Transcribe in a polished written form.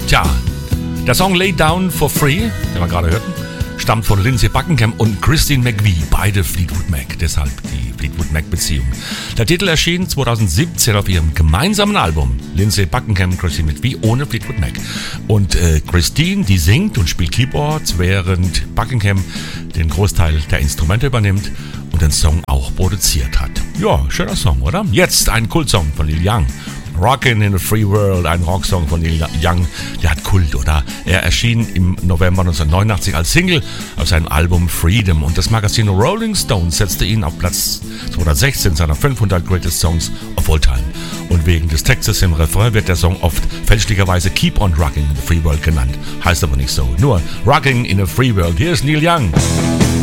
Tja, der Song Lay Down for Free, den wir gerade hörten, stammt von Lindsey Buckingham und Christine McVie, beide Fleetwood Mac, deshalb die Fleetwood Mac-Beziehung. Der Titel erschien 2017 auf ihrem gemeinsamen Album, Lindsey Buckingham, Christine McVie ohne Fleetwood Mac. Und Christine, die singt und spielt Keyboards, während Buckingham den Großteil der Instrumente übernimmt und den Song auch produziert hat. Ja, schöner Song, oder? Jetzt ein Kultsong von Neil Young. Rockin' in a Free World, ein Rocksong von Neil Young, der hat Kult, oder? Er erschien im November 1989 als Single auf seinem Album Freedom und das Magazin Rolling Stone setzte ihn auf Platz 216 seiner 500 Greatest Songs of All Time. Und wegen des Textes im Refrain wird der Song oft fälschlicherweise Keep on Rockin' in the Free World genannt. Heißt aber nicht so, nur Rockin' in a Free World. Hier ist Neil Young.